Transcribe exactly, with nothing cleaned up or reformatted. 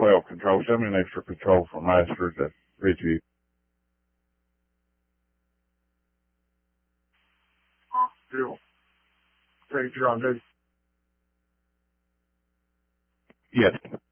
twelve control. Show me an extra control for Masters at Ridgeview. Deal. Take you're on duty. Yes.